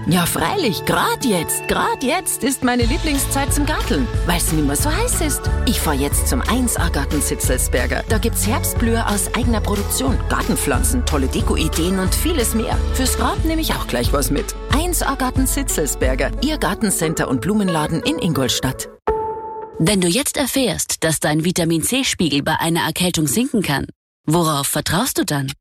Ja, freilich, gerade jetzt ist meine Lieblingszeit zum Garteln, weil es nicht mehr so heiß ist. Ich fahr jetzt zum 1A-Garten Zitzelsberger. Da gibt's Herbstblüher aus eigener Produktion, Gartenpflanzen, tolle Deko-Ideen und vieles mehr. Fürs Grab nehme ich auch gleich was mit. 1A-Garten Zitzelsberger, Ihr Gartencenter und Blumenladen in Ingolstadt. Wenn du jetzt erfährst, dass dein Vitamin-C-Spiegel bei einer Erkältung sinken kann, worauf vertraust du dann?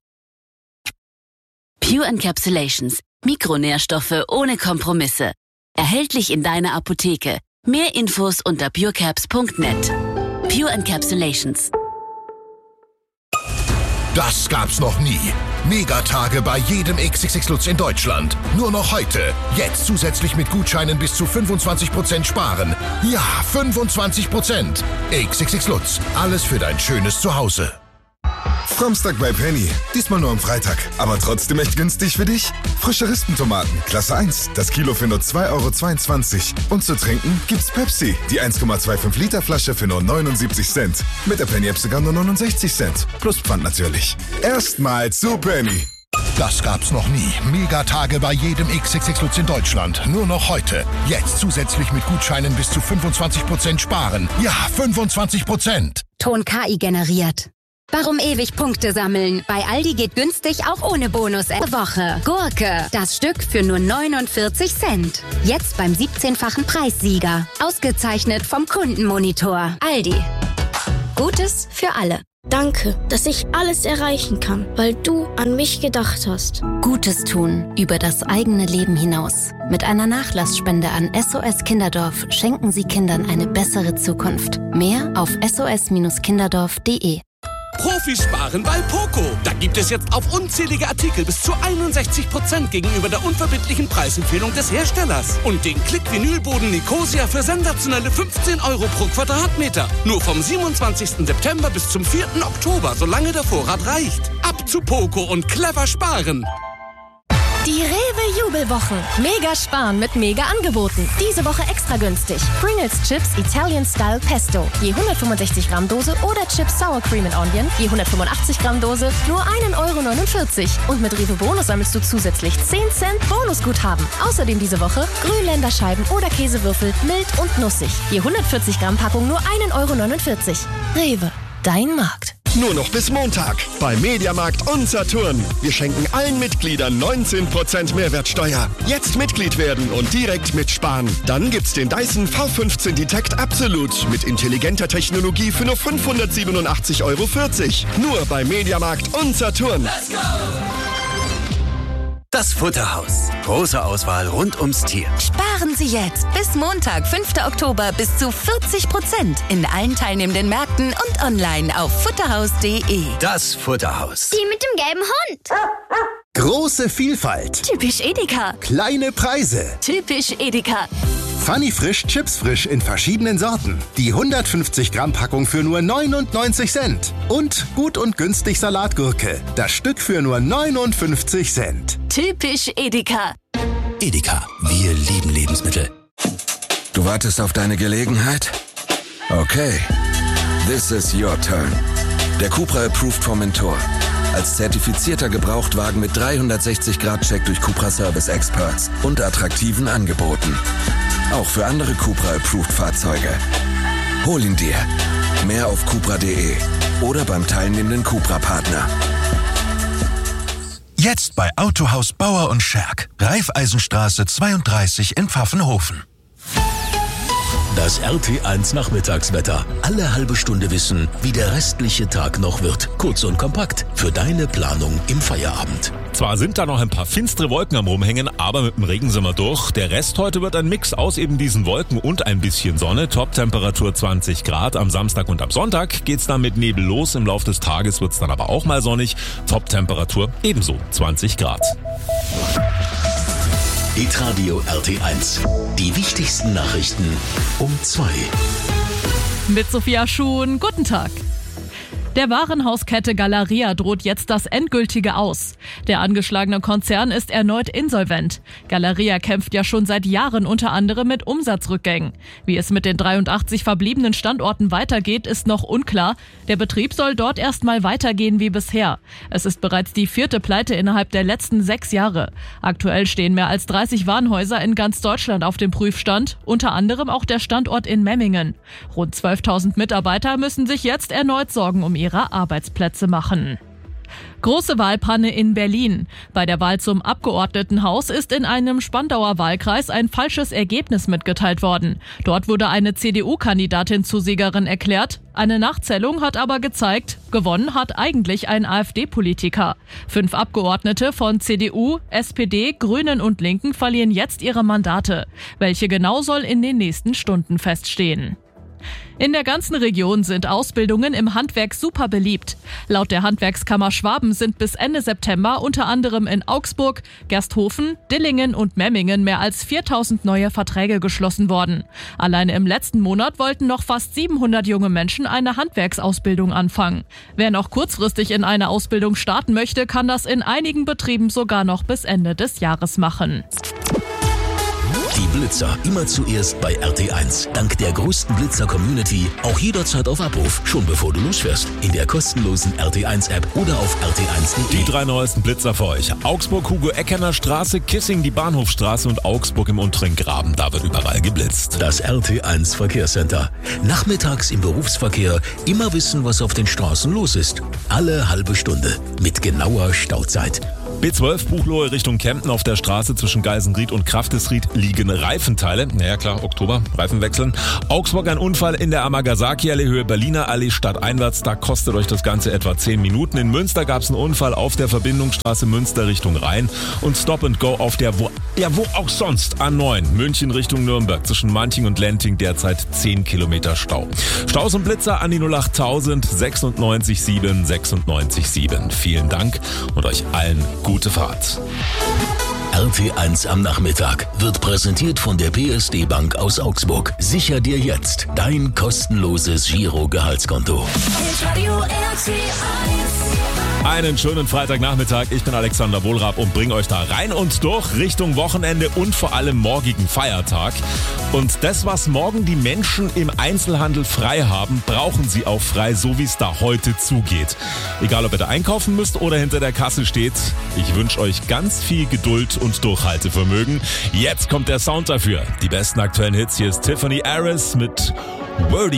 Pure Encapsulations. Mikronährstoffe ohne Kompromisse. Erhältlich in deiner Apotheke. Mehr Infos unter purecaps.net. Pure Encapsulations. Das gab's noch nie. Megatage bei jedem XXX Lutz in Deutschland. Nur noch heute. Jetzt zusätzlich mit Gutscheinen bis zu 25% sparen. Ja, 25%. XXX Lutz. Alles für dein schönes Zuhause. Samstag bei Penny. Diesmal nur am Freitag. Aber trotzdem echt günstig für dich. Frische Rispentomaten, Klasse 1. Das Kilo für nur 2,22 €. Und zu trinken gibt's Pepsi. Die 1,25 Liter Flasche für nur 79 Cent. Mit der Penny-App sogar nur 69 Cent. Plus Pfand natürlich. Erstmal zu Penny. Das gab's noch nie. Megatage bei jedem XXX Lutz in Deutschland. Nur noch heute. Jetzt zusätzlich mit Gutscheinen bis zu 25% sparen. Ja, 25%. Ton KI generiert. Warum ewig Punkte sammeln? Bei Aldi geht günstig auch ohne Bonus Woche. Gurke, das Stück für nur 49 Cent. Jetzt beim 17-fachen Preissieger. Ausgezeichnet vom Kundenmonitor. Aldi. Gutes für alle. Danke, dass ich alles erreichen kann, weil du an mich gedacht hast. Gutes tun über das eigene Leben hinaus. Mit einer Nachlassspende an SOS Kinderdorf schenken Sie Kindern eine bessere Zukunft. Mehr auf sos-kinderdorf.de. Profis sparen bei Poco. Da gibt es jetzt auf unzählige Artikel bis zu 61% gegenüber der unverbindlichen Preisempfehlung des Herstellers. Und den Klick-Vinylboden Nicosia für sensationelle 15 € pro Quadratmeter. Nur vom 27. September bis zum 4. Oktober, solange der Vorrat reicht. Ab zu Poco und clever sparen. Die Rewe-Jubelwochen. Mega sparen mit Mega-Angeboten. Diese Woche extra günstig. Pringles Chips Italian Style Pesto. Je 165 Gramm Dose oder Chips Sour Cream and Onion. Je 185 Gramm Dose. Nur 1,49 €. Und mit Rewe Bonus sammelst du zusätzlich 10 Cent Bonusguthaben. Außerdem diese Woche Grünländerscheiben oder Käsewürfel mild und nussig. Je 140 Gramm Packung nur 1,49 €. Rewe. Dein Markt. Nur noch bis Montag bei Mediamarkt und Saturn. Wir schenken allen Mitgliedern 19% Mehrwertsteuer. Jetzt Mitglied werden und direkt mitsparen. Dann gibt's den Dyson V15 Detect Absolut mit intelligenter Technologie für nur 587,40 €. Nur bei Mediamarkt und Saturn. Let's go! Das Futterhaus. Große Auswahl rund ums Tier. Sparen Sie jetzt bis Montag, 5. Oktober bis zu 40% in allen teilnehmenden Märkten und online auf futterhaus.de. Das Futterhaus. Die mit dem gelben Hund. Große Vielfalt. Typisch Edeka. Kleine Preise. Typisch Edeka. Funny Frisch, Chips Frisch in verschiedenen Sorten. Die 150 Gramm Packung für nur 99 Cent. Und gut und günstig Salatgurke. Das Stück für nur 59 Cent. Typisch Edeka. Edeka, wir lieben Lebensmittel. Du wartest auf deine Gelegenheit? Okay. This is your turn. Der Cupra Approved Formentor. Als zertifizierter Gebrauchtwagen mit 360-Grad-Check durch Cupra Service Experts und attraktiven Angeboten. Auch für andere Cupra Approved Fahrzeuge. Hol ihn dir. Mehr auf cupra.de oder beim teilnehmenden Cupra-Partner. Jetzt bei Autohaus Bauer und Scherk. Raiffeisenstraße 32 in Pfaffenhofen. Das RT1 Nachmittagswetter. Alle halbe Stunde wissen, wie der restliche Tag noch wird. Kurz und kompakt für deine Planung im Feierabend. Zwar sind da noch ein paar finstere Wolken am Rumhängen, aber mit dem Regen sind wir durch. Der Rest heute wird ein Mix aus eben diesen Wolken und ein bisschen Sonne. Top-Temperatur 20 Grad. Am Samstag und am Sonntag geht's dann mit Nebel los. Im Laufe des Tages wird's dann aber auch mal sonnig. Top-Temperatur ebenso 20 Grad. Hitradio RT1. Die wichtigsten Nachrichten um 2. Mit Sophia Schuhn. Guten Tag. Der Warenhauskette Galeria droht jetzt das endgültige Aus. Der angeschlagene Konzern ist erneut insolvent. Galeria kämpft ja schon seit Jahren unter anderem mit Umsatzrückgängen. Wie es mit den 83 verbliebenen Standorten weitergeht, ist noch unklar. Der Betrieb soll dort erstmal weitergehen wie bisher. Es ist bereits die 4. Pleite innerhalb der letzten 6 Jahre. Aktuell stehen mehr als 30 Warenhäuser in ganz Deutschland auf dem Prüfstand, unter anderem auch der Standort in Memmingen. Rund 12.000 Mitarbeiter müssen sich jetzt erneut Sorgen um ihre Arbeitsplätze machen. Große Wahlpanne in Berlin. Bei der Wahl zum Abgeordnetenhaus ist in einem Spandauer Wahlkreis ein falsches Ergebnis mitgeteilt worden. Dort wurde eine CDU-Kandidatin zur Siegerin erklärt. Eine Nachzählung hat aber gezeigt, gewonnen hat eigentlich ein AfD-Politiker. 5 Abgeordnete von CDU, SPD, Grünen und Linken verlieren jetzt ihre Mandate. Welche genau soll in den nächsten Stunden feststehen. In der ganzen Region sind Ausbildungen im Handwerk super beliebt. Laut der Handwerkskammer Schwaben sind bis Ende September unter anderem in Augsburg, Gersthofen, Dillingen und Memmingen mehr als 4.000 neue Verträge geschlossen worden. Alleine im letzten Monat wollten noch fast 700 junge Menschen eine Handwerksausbildung anfangen. Wer noch kurzfristig in eine Ausbildung starten möchte, kann das in einigen Betrieben sogar noch bis Ende des Jahres machen. Die Blitzer immer zuerst bei RT1. Dank der größten Blitzer-Community auch jederzeit auf Abruf, schon bevor du losfährst. In der kostenlosen RT1-App oder auf rt1.de. Die 3 neuesten Blitzer für euch. Augsburg, Hugo-Eckener Straße, Kissing, die Bahnhofstraße und Augsburg im unteren Graben. Da wird überall geblitzt. Das RT1 Verkehrscenter. Nachmittags im Berufsverkehr immer wissen, was auf den Straßen los ist. Alle halbe Stunde mit genauer Stauzeit. B12 Buchloe Richtung Kempten auf der Straße zwischen Geisenried und Kraftesried liegen Reifenteile. Naja klar, Oktober, Reifen wechseln. Augsburg ein Unfall in der Amagasaki-Allee Höhe Berliner Allee stadteinwärts. Da kostet euch das Ganze etwa 10 Minuten. In Münster gab es einen Unfall auf der Verbindungsstraße Münster Richtung Rhein. Und Stop and Go auf der wo auch sonst A9 München Richtung Nürnberg zwischen Manching und Lenting derzeit 10 Kilometer Stau. Staus und Blitzer an die 08000 96 7 96 7. Vielen Dank und euch allen gute Fahrt. RT1 am Nachmittag wird präsentiert von der PSD Bank aus Augsburg. Sicher dir jetzt dein kostenloses Giro-Gehaltskonto. Einen schönen Freitagnachmittag. Ich bin Alexander Wohlrab und bringe euch da rein und durch Richtung Wochenende und vor allem morgigen Feiertag. Und das, was morgen die Menschen im Einzelhandel frei haben, brauchen sie auch frei, so wie es da heute zugeht. Egal, ob ihr da einkaufen müsst oder hinter der Kasse steht, ich wünsche euch ganz viel Geduld und Durchhaltevermögen. Jetzt kommt der Sound dafür. Die besten aktuellen Hits. Hier ist Tiffany Harris mit Wordy.